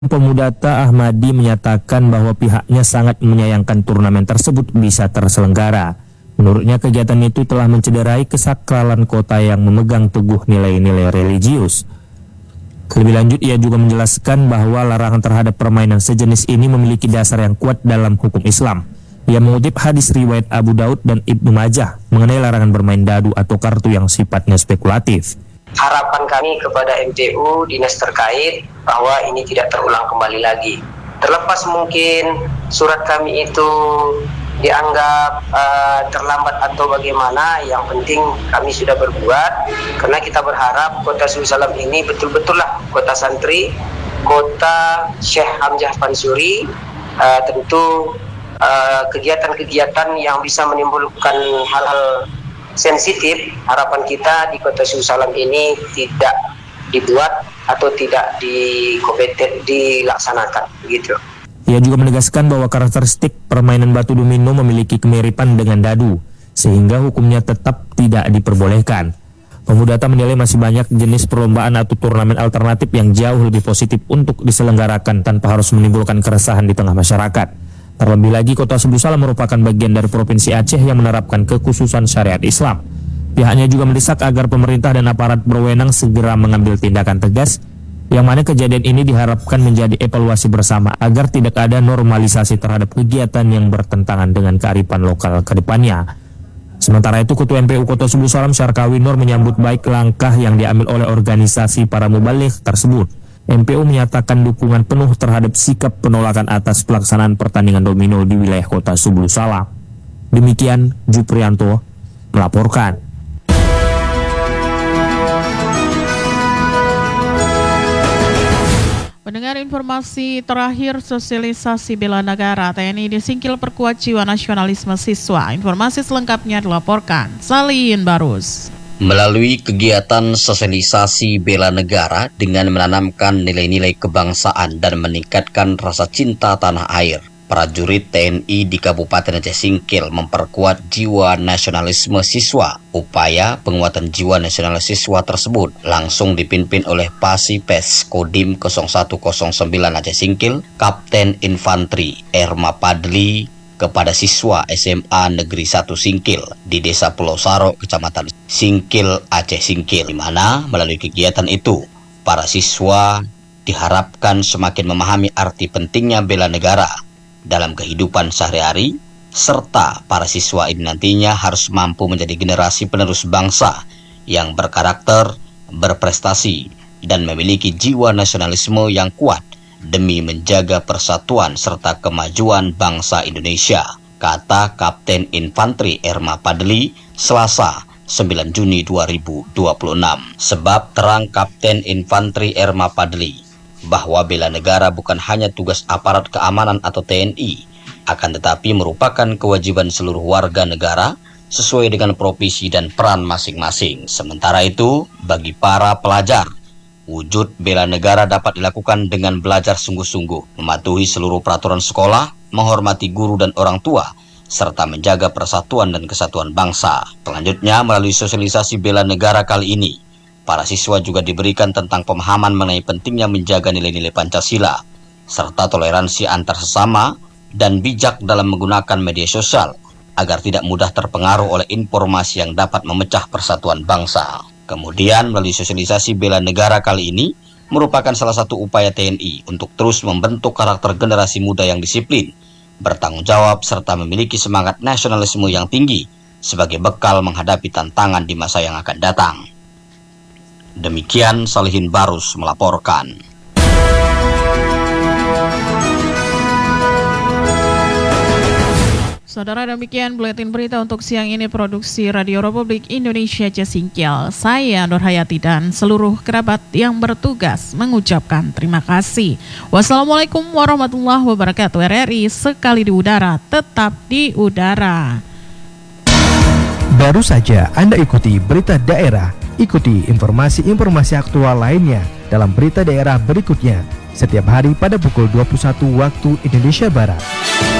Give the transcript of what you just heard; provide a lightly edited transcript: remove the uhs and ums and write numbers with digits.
Pemudata Ahmadi menyatakan bahwa pihaknya sangat menyayangkan turnamen tersebut bisa terselenggara. Menurutnya kegiatan itu telah mencederai kesakralan kota yang memegang teguh nilai-nilai religius. Lebih lanjut, ia juga menjelaskan bahwa larangan terhadap permainan sejenis ini memiliki dasar yang kuat dalam hukum Islam. Ia mengutip hadis riwayat Abu Daud dan Ibnu Majah mengenai larangan bermain dadu atau kartu yang sifatnya spekulatif. Harapan kami kepada MTU, dinas terkait, bahwa ini tidak terulang kembali lagi. Terlepas mungkin surat kami itu dianggap terlambat atau bagaimana, yang penting kami sudah berbuat, karena kita berharap kota Sulusalam ini betul-betullah kota santri, kota Syekh Hamzah Pansuri. Tentu kegiatan-kegiatan yang bisa menimbulkan hal-hal sensitif, harapan kita di kota Sulusalam ini tidak dibuat atau tidak dilaksanakan begitu. Ia juga menegaskan bahwa karakteristik permainan batu domino memiliki kemiripan dengan dadu, sehingga hukumnya tetap tidak diperbolehkan. Pemudata menilai masih banyak jenis perlombaan atau turnamen alternatif yang jauh lebih positif untuk diselenggarakan tanpa harus menimbulkan keresahan di tengah masyarakat. Terlebih lagi, kota Sulusalam merupakan bagian dari Provinsi Aceh yang menerapkan kekhususan syariat Islam. Pihaknya juga mendesak agar pemerintah dan aparat berwenang segera mengambil tindakan tegas, yang mana kejadian ini diharapkan menjadi evaluasi bersama agar tidak ada normalisasi terhadap kegiatan yang bertentangan dengan kearifan lokal ke depannya. Sementara itu, Ketua MPU Kota Sulusalam Syarkawi Nur menyambut baik langkah yang diambil oleh organisasi para mubaligh tersebut. MPU menyatakan dukungan penuh terhadap sikap penolakan atas pelaksanaan pertandingan domino di wilayah Kota Sulusalam. Demikian Juprianto melaporkan. Mendengar informasi terakhir sosialisasi bela negara, TNI disingkil perkuat jiwa nasionalisme siswa. Informasi selengkapnya dilaporkan Salihin Barus. Melalui kegiatan sosialisasi bela negara dengan menanamkan nilai-nilai kebangsaan dan meningkatkan rasa cinta tanah air, prajurit TNI di Kabupaten Aceh Singkil memperkuat jiwa nasionalisme siswa. Upaya penguatan jiwa nasionalis siswa tersebut langsung dipimpin oleh Pasipes Kodim 0109 Aceh Singkil, Kapten Infantri Erma Padli, kepada siswa SMA Negeri 1 Singkil di Desa Pulau Saro, Kecamatan Singkil, Aceh Singkil, di mana melalui kegiatan itu para siswa diharapkan semakin memahami arti pentingnya bela negara dalam kehidupan sehari-hari, serta para siswa ini nantinya harus mampu menjadi generasi penerus bangsa yang berkarakter, berprestasi, dan memiliki jiwa nasionalisme yang kuat demi menjaga persatuan serta kemajuan bangsa Indonesia, kata Kapten Infantri Erma Padli Selasa 9 Juni 2026. Sebab terang Kapten Infantri Erma Padli bahwa bela negara bukan hanya tugas aparat keamanan atau TNI, akan tetapi merupakan kewajiban seluruh warga negara sesuai dengan profesi dan peran masing-masing. Sementara itu, bagi para pelajar, wujud bela negara dapat dilakukan dengan belajar sungguh-sungguh, mematuhi seluruh peraturan sekolah, menghormati guru dan orang tua, serta menjaga persatuan dan kesatuan bangsa. Selanjutnya, melalui sosialisasi bela negara kali ini, para siswa juga diberikan tentang pemahaman mengenai pentingnya menjaga nilai-nilai Pancasila, serta toleransi antar sesama, dan bijak dalam menggunakan media sosial, agar tidak mudah terpengaruh oleh informasi yang dapat memecah persatuan bangsa. Kemudian melalui sosialisasi bela negara kali ini merupakan salah satu upaya TNI untuk terus membentuk karakter generasi muda yang disiplin, bertanggung jawab, serta memiliki semangat nasionalisme yang tinggi sebagai bekal menghadapi tantangan di masa yang akan datang. Demikian Salihin Barus melaporkan. Saudara, demikian buletin berita untuk siang ini produksi Radio Republik Indonesia Aceh Singkil. Saya Nur Hayati dan seluruh kerabat yang bertugas mengucapkan terima kasih. Wassalamualaikum warahmatullahi wabarakatuh. RRI sekali di udara, tetap di udara. Baru saja Anda ikuti berita daerah. Ikuti informasi-informasi aktual lainnya dalam berita daerah berikutnya setiap hari pada pukul 21 waktu Indonesia Barat.